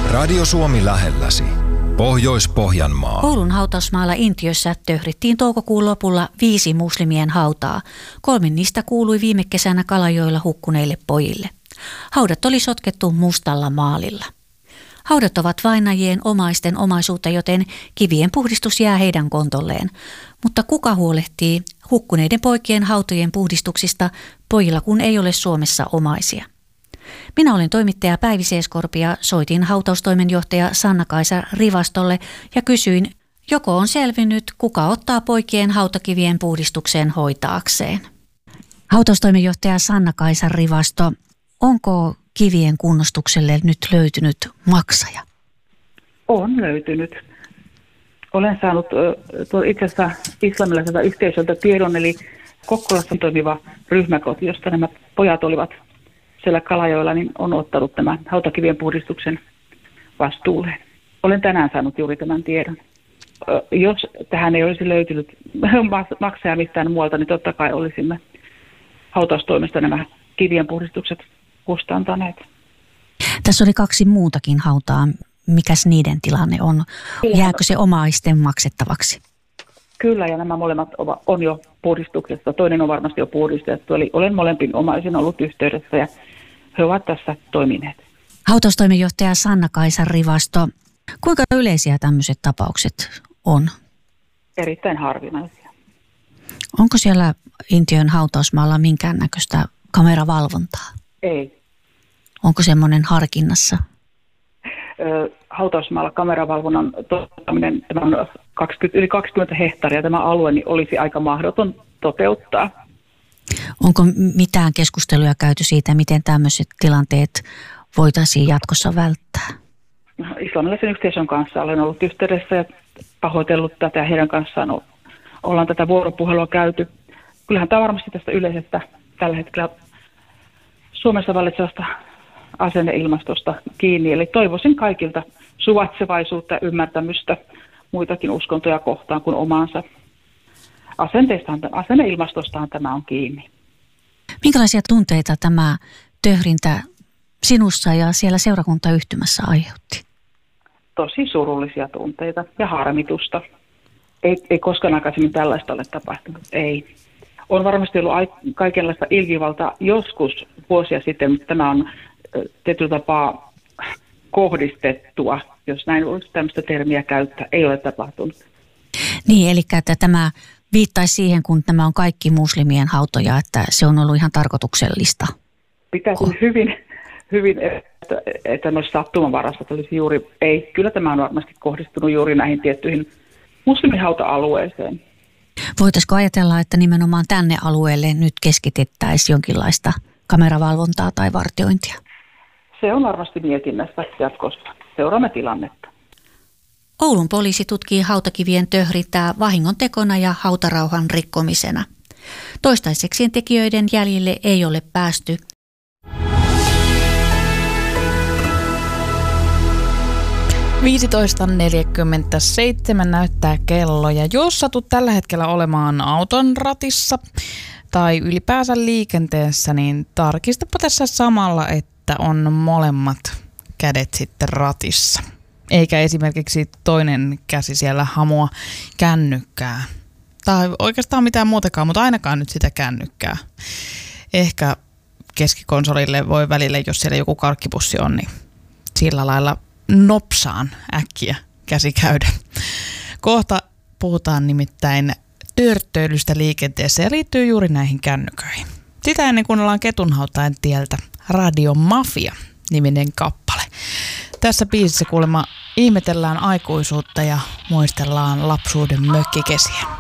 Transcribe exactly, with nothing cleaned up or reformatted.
Radio Suomi lähelläsi. Pohjois-Pohjanmaa. Oulun hautausmaalla Intiössä töhrittiin toukokuun lopulla viisi muslimien hautaa. Kolme niistä kuului viime kesänä Kalajoilla hukkuneille pojille. Haudat oli sotkettu mustalla maalilla. Haudat ovat vainajien omaisten omaisuutta, joten kivien puhdistus jää heidän kontolleen. Mutta kuka huolehtii hukkuneiden poikien hautojen puhdistuksista pojilla, kun ei ole Suomessa omaisia? Minä olen toimittaja Päivi Seeskorpi ja soitin hautaustoimenjohtaja Sanna-Kaisa Rivastolle ja kysyin, joko on selvinnyt, kuka ottaa poikien hautakivien puhdistuksen hoitaakseen. Hautaustoimenjohtaja Sanna-Kaisa Rivasto, onko kivien kunnostukselle nyt löytynyt maksaja? On löytynyt. Olen saanut tuo itse asiassa islamilaiselta yhteisöltä tiedon, eli Kokkolassa toimiva ryhmäkoti, josta nämä pojat olivat siellä Kalajoilla, niin on ottanut tämän hautakivien puhdistuksen vastuulleen. Olen tänään saanut juuri tämän tiedon. Jos tähän ei olisi löytynyt maksaja mistään muualta, niin totta kai olisimme hautaustoimesta nämä kivien puhdistukset kustantaneet. Tässä oli kaksi muutakin hautaa. Mikäs niiden tilanne on? Jääkö se omaisten maksettavaksi? Kyllä, ja nämä molemmat on jo puhdistuksessa. Toinen on varmasti jo puhdistettu, eli olen molempin omaisin ollut yhteydessä ja he ovat tässä toimineet. Hautaustoimenjohtaja Sanna-Kaisa Rivasto, kuinka yleisiä tämmöiset tapaukset on? Erittäin harvinaisia. Onko siellä Intiön hautausmaalla minkäännäköistä kameravalvontaa? Ei. Onko semmoinen harkinnassa? Hautausmaalla kameravalvonnan toteuttaminen, tämä on kaksikymmentä, yli kaksikymmentä hehtaaria tämä alue, niin olisi aika mahdoton toteuttaa. Onko mitään keskusteluja käyty siitä, miten tämmöiset tilanteet voitaisiin jatkossa välttää? Islamilaisen yhteisön kanssa olen ollut yhteydessä ja pahoitellut tätä ja heidän kanssaan ollaan tätä vuoropuhelua käyty. Kyllähän tämä varmasti tästä yleisestä tällä hetkellä Suomessa vallitsevasta asenneilmastosta kiinni. Eli toivoisin kaikilta suvaitsevaisuutta ja ymmärtämystä muitakin uskontoja kohtaan kuin omaansa. Asenteistaan, asenneilmastostahan tämä on kiinni. Minkälaisia tunteita tämä töhrintä sinussa ja siellä seurakuntayhtymässä aiheutti? Tosi surullisia tunteita ja harmitusta. Ei, ei koskaan aikaisemmin tällaista ole tapahtunut, ei. On varmasti ollut kaikenlaista ilkivaltaa joskus vuosia sitten, mutta tämä on tietyllä tapaa kohdistettua, jos näin olisi tämmöistä termiä käyttää, ei ole tapahtunut. Niin, eli että tämä viittaisi siihen, kun tämä on kaikki muslimien hautoja, että se on ollut ihan tarkoituksellista. Pitäisi oh. hyvin, hyvin että, että olisi sattumanvarasta, että olisi juuri, ei, kyllä tämä on varmasti kohdistunut juuri näihin tiettyihin muslimihauta-alueeseen. Voitaisiko ajatella, että nimenomaan tänne alueelle nyt keskitettäisiin jonkinlaista kameravalvontaa tai vartiointia? Se on varmasti mietinnässä jatkossa. Seuraamme tilannetta. Oulun poliisi tutkii hautakivien töhrintää vahingontekona ja hautarauhan rikkomisena. Toistaiseksi tekijöiden jäljille ei ole päästy. viisitoista neljäkymmentäseitsemän näyttää kello, ja jos satut tällä hetkellä olemaan auton ratissa tai ylipäänsä liikenteessä, niin tarkistapa tässä samalla, että on molemmat kädet sitten ratissa. Eikä esimerkiksi toinen käsi siellä hamua kännykkää. Tai oikeastaan mitään muutakaan, mutta ainakaan nyt sitä kännykkää. Ehkä keskikonsolille voi välillä, jos siellä joku karkkipussi on, niin sillä lailla nopsaan äkkiä käsi käydä. Kohta puhutaan nimittäin törttöilystä liikenteessä ja liittyy juuri näihin kännyköihin. Sitä ennen kuin ollaan Ketunhautain tieltä Radio Mafia-niminen kappale. Tässä biisissä kuulemma ihmetellään aikuisuutta ja muistellaan lapsuuden mökkikesiä.